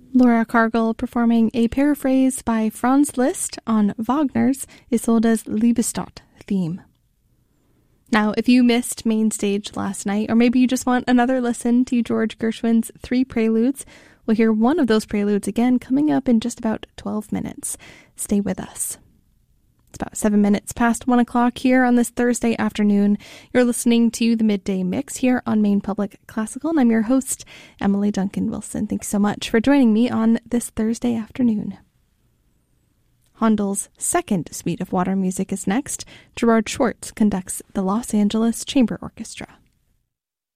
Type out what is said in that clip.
Laura Cargill performing a paraphrase by Franz Liszt on Wagner's Isolde's Liebestod theme. Now, if you missed Main Stage last night, or maybe you just want another listen to George Gershwin's 3 Preludes, we'll hear one of those preludes again coming up in just about 12 minutes. Stay with us. It's about 7 minutes past 1 o'clock here on this Thursday afternoon. You're listening to the Midday Mix here on Maine Public Classical, and I'm your host, Emily Duncan Wilson. Thanks so much for joining me on this Thursday afternoon. Handel's second suite of water music is next. Gerard Schwartz conducts the Los Angeles Chamber Orchestra.